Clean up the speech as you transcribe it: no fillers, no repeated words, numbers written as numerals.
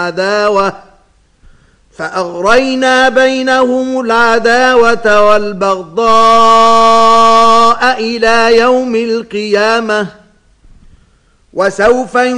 فأغرينا بينهم العداوة والبغضاء إلى يوم القيامة وسوف